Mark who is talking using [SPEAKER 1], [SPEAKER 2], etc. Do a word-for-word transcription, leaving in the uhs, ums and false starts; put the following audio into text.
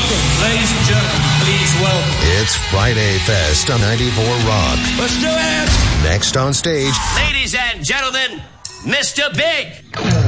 [SPEAKER 1] welcome, ladies and gentlemen, please welcome.
[SPEAKER 2] It's Friday Fest on ninety-four Rock.
[SPEAKER 1] Let's do it!
[SPEAKER 2] Next on stage,
[SPEAKER 3] ladies and gentlemen, Mister Big.